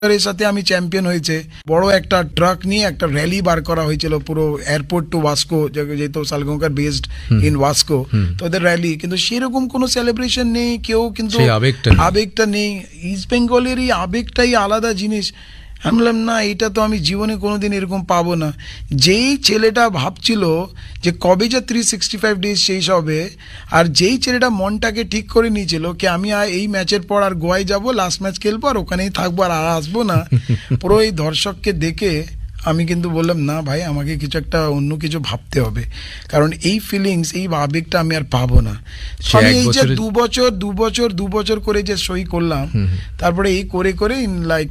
এর সাথে আমি চ্যাম্পিয়ন হয়েছে, বড় একটা ট্রাক নিয়ে একটা র্যালি বার করা হয়েছিল পুরো এয়ারপোর্ট টু ওয়াস্কো, যেহেতু সালগাঁওকার বেসড ইন ওয়াস্কো, তো ওদের র্যালি, কিন্তু সেরকম কোনো সেলিব্রেশন নেই, কেউ কিন্তু আবেগটা নেই। ইস্ট বেঙ্গলের এই আবেগটাই আলাদা জিনিস। আমি বললাম না, এটা তো আমি জীবনে কোনোদিন এরকম পাবো না। যেই ছেলেটা ভাবছিল যে কবে যে 365 ডেজ শেষ হবে, আর যেই ছেলেটা মনটাকে ঠিক করে নিয়েছিল কি আমি এই ম্যাচের পর আর গোয়ায় যাব, লাস্ট ম্যাচ খেলবো আর ওখানেই থাকবো আর আসবো না, পুরো এই দর্শককে দেখে আমি কিন্তু বললাম না ভাই, আমাকে কিছু একটা অন্য কিছু ভাবতে হবে, কারণ এই ফিলিংস, এই আবেগটা আমি আর পাবো না। আমি এই যে দু বছর করে যে সই করলাম, তারপরে এই করে করে ইন লাইক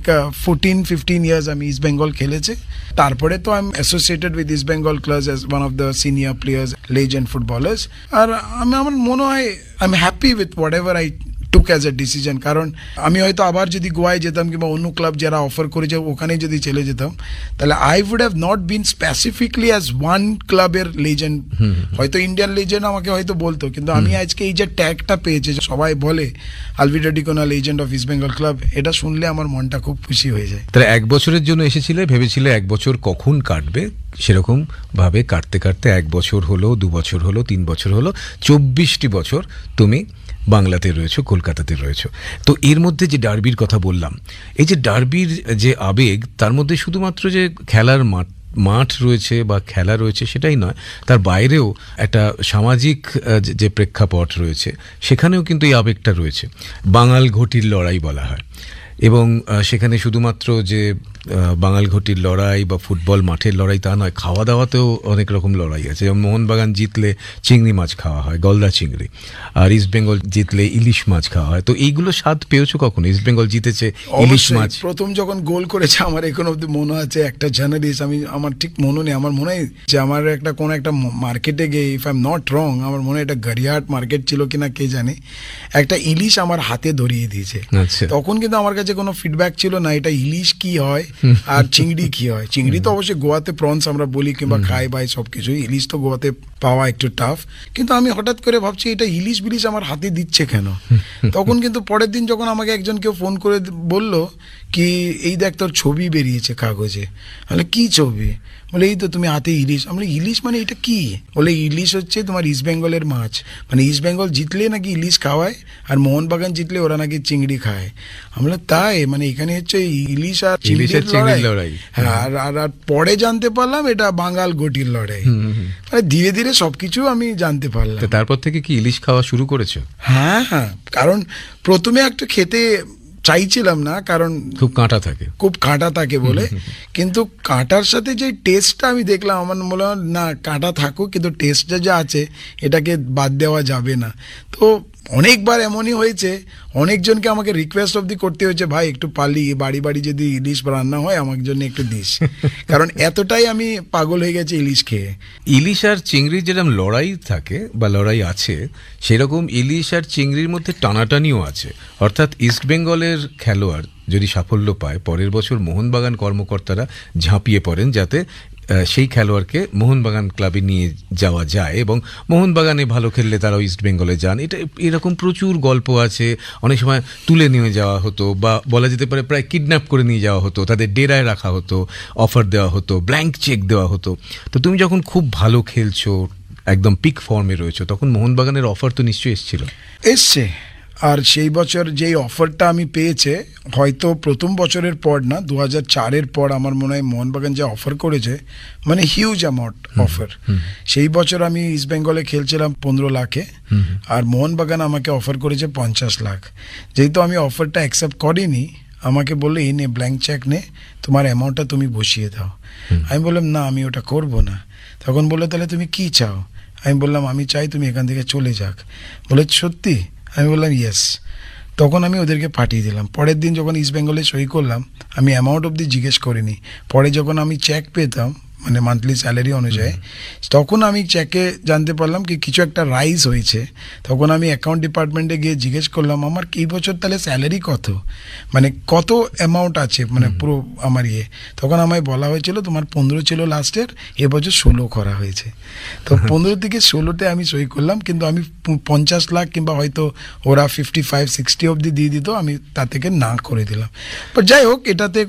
14-15 ইয়ার্স আমি ইস্ট বেঙ্গল খেলেছে। তারপরে তো I am associated with east Bengal club as one of the senior players, legend footballers. আর আমার মনে হয় I am happy with what ever I took as a decision. কারণ আমি হয়তো আবার যদি গোয়ায় যেতাম কিংবা অন্য ক্লাব যারা অফার করেছে ওখানে যদি চলে যেতাম, তাহলে I would have not been specifically as one ক্লাবের লেজেন্ড। হয়তো ইন্ডিয়ান লেজেন্ড আমাকে হয়তো বলতো, কিন্তু আমি আজকে এই যে ট্যাগটা পেয়েছি, সবাই বলে আলভিডা ডিকোনা legend of east Bengal club, এটা শুনলে আমার মনটা খুব খুশি হয়ে যায়। তাহলে 1 বছরের জন্য এসেছিলে, ভেবেছিলে 1 বছর কখন কাটবে, সেরকম ভাবে কাটতে কাটতে 1 বছর হলো, 2 বছর হলো, 3 বছর হলো, 24টি বছর তুমি বাংলাতে রয়েছো, কলকাতাতে রয়েছো। তো এর মধ্যে যে ডার্বির কথা বললাম, এই যে ডার্বির যে আবেগ, তার মধ্যে শুধুমাত্র যে খেলার মাঠ রয়েছে বা খেলা রয়েছে সেটাই নয়, তার বাইরেও একটা সামাজিক যে প্রেক্ষাপট রয়েছে, সেখানেও কিন্তু এই আবেগটা রয়েছে। বাঙাল ঘটির লড়াই বলা হয়, এবং সেখানে শুধুমাত্র যে বাঙাল ঘটির লড়াই বা ফুটবল মাঠের লড়াই তা নয়, খাওয়া দাওয়াতেও অনেক রকম লড়াই আছে। যেমন মোহনবাগান জিতলে চিংড়ি মাছ খাওয়া হয়, গলদা চিংড়ি, আর ইস্ট বেঙ্গল জিতলে ইলিশ মাছ খাওয়া হয়। তো এইগুলো স্বাদ পেয়েছো কখনো? ইস্ট বেঙ্গল জিতেছে, ইলিশ মাছ প্রথম যখন গোল করেছে, আমার এখন অব্দি মনে আছে একটা জার্নালিস্ট, আমার ঠিক মনে নেই, আমার মনে হয় যে আমার একটা কোনো একটা মার্কেটে গিয়ে, if I am not wrong, আমার মনে হয় এটা গড়িয়াহাট মার্কেট ছিল কিনা কে জানে, একটা ইলিশ আমার হাতে ধরিয়ে দিয়েছে। তখন কিন্তু আমার কাছে কোনো ফিডব্যাক ছিল না এটা ইলিশ কি হয় আর চিংড়ি কি হয়। চিংড়ি তো অবশ্যই গোয়াতে প্রনস আমরা বলি কিংবা খাই বাই সবকিছু, ইলিশ তো গোয়াতে পাওয়া একটু টাফ। কিন্তু আমি হঠাৎ করে ভাবছি এটা ইলিশ বিলিশ আমার হাতে দিচ্ছে কেন। তখন কিন্তু পরের দিন যখন আমাকে একজন কেউ ফোন করে বলল কি এই দেখ তোর ছবি বেরিয়েছে কাগজে, বলে কি ছবি, বলে এই তো তুমি হাতে ইলিশ। আমরা ইলিশ মানে এটা কি, বলে ইলিশ হচ্ছে তোমার ইস্ট বেঙ্গলের মাছ, মানে ইস্ট বেঙ্গল জিতলে নাকি ইলিশ খাওয়ায় আর মোহনবাগান জিতলে ওরা নাকি চিংড়ি খায়। আমরা তাই মানে এখানে হচ্ছে ইলিশ আর চিংড়ির লড়াই। হ্যাঁ, আর পরে জানতে পারলাম এটা বাঙাল ঘটির লড়াই। মানে ধীরে ধীরে সবকিছু আমি জানতে পারলাম। তারপর থেকে কি ইলিশ খাওয়া শুরু করেছো? হ্যাঁ, কারণ প্রথমে একটা খেতে চাইছিলাম না, কারণ খুব কাঁটা থাকে বলে, কিন্তু কাঁটার সাথে যে টেস্টটা আমি দেখলাম, আমার মনে হয় না কাঁটা থাকুক কিন্তু টেস্টটা যা আছে এটাকে বাদ দেওয়া যাবে না। তো অনেকবার এমনই হয়েছে, অনেকজনকে আমাকে রিকোয়েস্ট অবধি করতে হয়েছে, ভাই একটু পালি বাড়ি বাড়ি যদি ইলিশ রান্না হয় আমার জন্য একটু দিস, কারণ এতটাই আমি পাগল হয়ে গেছি ইলিশ খেয়ে। ইলিশ আর চিংড়ির যেরকম লড়াই থাকে বা লড়াই আছে, সেরকম ইলিশ আর চিংড়ির মধ্যে টানাটানিও আছে। অর্থাৎ ইস্ট বেঙ্গলের খেলোয়াড় যদি সাফল্য পায়, পরের বছর মোহনবাগান কর্মকর্তারা ঝাঁপিয়ে পড়েন যাতে সেই খেলোয়াড়কে মোহনবাগান ক্লাবে নিয়ে যাওয়া যায়, এবং মোহনবাগানে ভালো খেললে তারাও ইস্ট বেঙ্গলে যান। এরকম প্রচুর গল্প আছে। অনেক সময় তুলে নিয়ে যাওয়া হতো, বা বলা যেতে পারে প্রায় কিডন্যাপ করে নিয়ে যাওয়া হতো, তাদের ডেরায় রাখা হতো, অফার দেওয়া হতো, ব্ল্যাঙ্ক চেক দেওয়া হতো। তো তুমি যখন খুব ভালো খেলছো, একদম পিক ফর্মে রয়েছো, তখন মোহনবাগানের অফার তো নিশ্চয়ই এসছে। আর সেই বছর যেই অফারটা আমি পেয়েছে, হয়তো প্রথম বছরের পর না, 2004-এর পর আমার মনে হয় মোহনবাগান যে অফার করেছে, মানে হিউজ অ্যামাউন্ট অফার। সেই বছর আমি ইস্ট বেঙ্গলে খেলছিলাম 15 লাখে, আর মোহনবাগান আমাকে অফার করেছে 50 লাখ। যেহেতু আমি অফারটা অ্যাকসেপ্ট করিনি, আমাকে বললো এই নে ব্ল্যাঙ্ক চেক নে, তোমার অ্যামাউন্টটা তুমি বসিয়ে দাও। আমি বললাম না, আমি ওটা করব না। তখন বললো তাহলে তুমি কি চাও? আমি বললাম আমি চাই তুমি এখান থেকে চলে যাক। বলে সত্যি? আমি বললাম ইয়েস। তখন আমি ওদেরকে পাঠিয়ে দিলাম। পরের দিন যখন ইস্ট বেঙ্গলে সই করলাম, আমি অ্যামাউন্ট অবধি জিজ্ঞেস করিনি। পরে যখন আমি চেক পেতাম মানে মান্থলি স্যালারি অনুযায়ী। তখন আমি চেকে জানতে পারলাম কি কিছু একটা রাইজ হয়েছে। তখন আমি অ্যাকাউন্ট ডিপার্টমেন্টে গিয়ে জিজ্ঞেস করলাম আমার এই বছর তাহলে স্যালারি কত, মানে কত অ্যামাউন্ট আছে মানে পুরো আমার ইয়ে। তখন আমায় বলা হয়েছিল তোমার 15 ছিল লাস্টের, এবছর 16 করা হয়েছে। তো 15 থেকে 16তে আমি সই করলাম, কিন্তু আমি 50 লাখ কিংবা হয়তো ওরা 55-60 অবধি দিয়ে দিত, আমি তা থেকে না করে দিলাম। বাট যাই হোক, এটাতে